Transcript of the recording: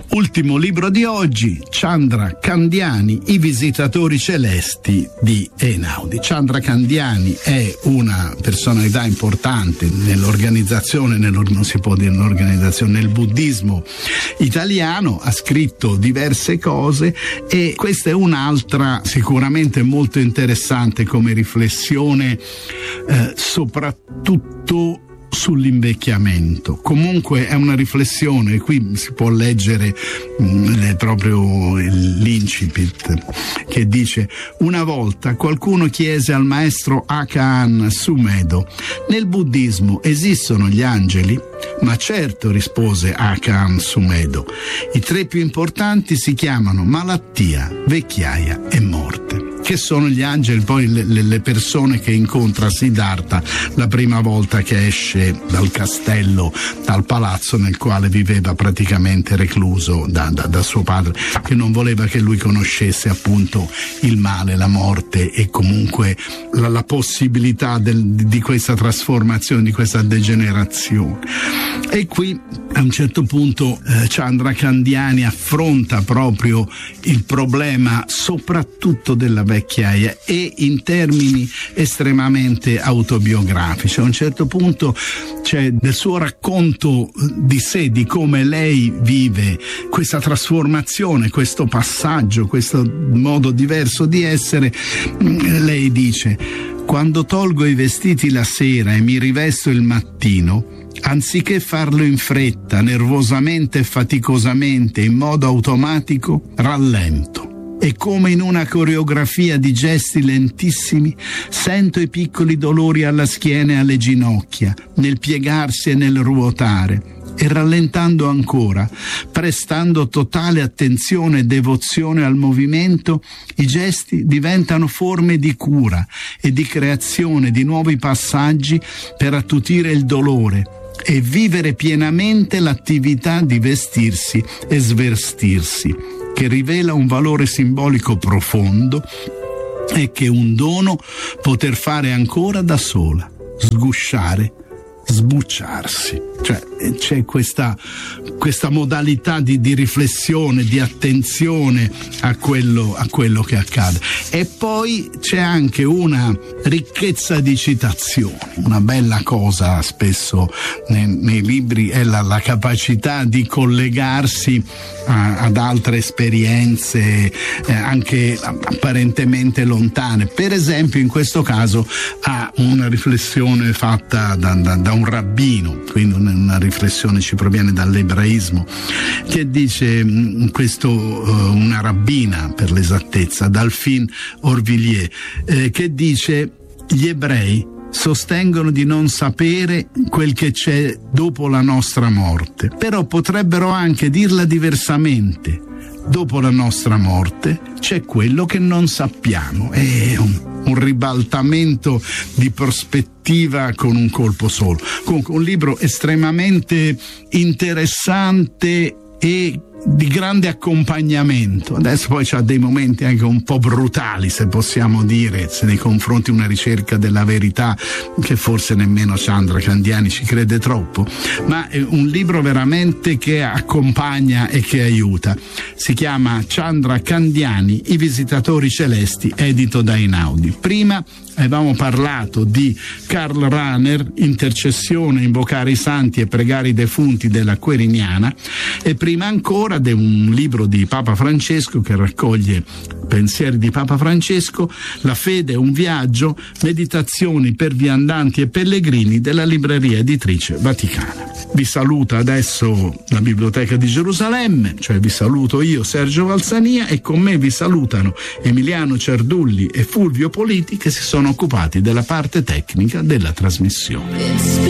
Ultimo libro di oggi, Chandra Candiani, I visitatori celesti di Einaudi. Chandra Candiani è una personalità importante nell'organizzazione, non si può dire un'organizzazione, nel buddismo italiano, ha scritto diverse cose e questa è un'altra sicuramente molto interessante come riflessione, soprattutto sull'invecchiamento. Comunque è una riflessione, qui si può leggere proprio l'incipit che dice: una volta qualcuno chiese al maestro Akaan Sumedo: nel buddismo esistono gli angeli? Ma certo, rispose Akaan Sumedo, i tre più importanti si chiamano malattia, vecchiaia e morte. Che sono gli angeli? Poi le persone che incontra Siddhartha la prima volta che esce dal castello, dal palazzo nel quale viveva praticamente recluso da suo padre, che non voleva che lui conoscesse appunto il male, la morte e comunque la possibilità di questa trasformazione, di questa degenerazione. E qui a un certo punto Chandra Candiani affronta proprio il problema soprattutto della vecchiaia e in termini estremamente autobiografici. A un certo punto c'è nel suo racconto di sé, di come lei vive questa trasformazione, questo passaggio, questo modo diverso di essere. Lei dice: quando tolgo i vestiti la sera e mi rivesto il mattino, anziché farlo in fretta, nervosamente e faticosamente, in modo automatico, rallento. E come in una coreografia di gesti lentissimi, sento i piccoli dolori alla schiena e alle ginocchia, nel piegarsi e nel ruotare. E rallentando ancora, prestando totale attenzione e devozione al movimento, i gesti diventano forme di cura e di creazione di nuovi passaggi per attutire il dolore e vivere pienamente l'attività di vestirsi e svestirsi, che rivela un valore simbolico profondo e che è un dono poter fare ancora da sola, sgusciare, sbucciarsi. Cioè c'è questa modalità di riflessione, di attenzione a quello che accade. E poi c'è anche una ricchezza di citazioni. Una bella cosa spesso nei libri è la capacità di collegarsi ad altre esperienze anche apparentemente lontane. Per esempio in questo caso ha una riflessione fatta da un rabbino, quindi una riflessione ci proviene dall'ebraismo, che dice una rabbina per l'esattezza, Delphine Orvilliers, che dice: gli ebrei sostengono di non sapere quel che c'è dopo la nostra morte, però potrebbero anche dirla diversamente: dopo la nostra morte c'è quello che non sappiamo. È un ribaltamento di prospettiva con un colpo solo. Comunque un libro estremamente interessante e di grande accompagnamento. Adesso poi c'ha dei momenti anche un po' brutali, se possiamo dire, se nei confronti una ricerca della verità che forse nemmeno Chandra Candiani ci crede troppo, ma è un libro veramente che accompagna e che aiuta. Si chiama Chandra Candiani, I visitatori celesti, edito da Einaudi. Prima avevamo parlato di Karl Rahner, Intercessione, invocare i santi e pregare i defunti della Queriniana, e prima ancora di un libro di Papa Francesco che raccoglie pensieri di Papa Francesco, La fede è un viaggio, meditazioni per viandanti e pellegrini, della libreria editrice Vaticana. Vi saluta adesso la Biblioteca di Gerusalemme, cioè vi saluto io, Sergio Valsania, e con me vi salutano Emiliano Cerdulli e Fulvio Politi, che si sono occupati della parte tecnica della trasmissione.